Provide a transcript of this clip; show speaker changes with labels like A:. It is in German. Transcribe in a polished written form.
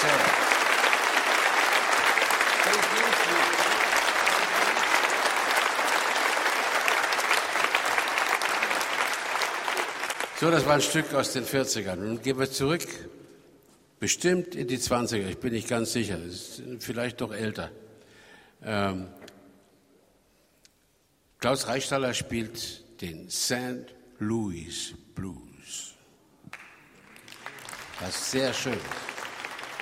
A: So, das war ein Stück aus den 40ern. Nun gehen wir zurück, bestimmt in die 20er, ich bin nicht ganz sicher, ist vielleicht doch älter. Klaus Reichstaller spielt den St. Louis Blues. Das ist sehr schön.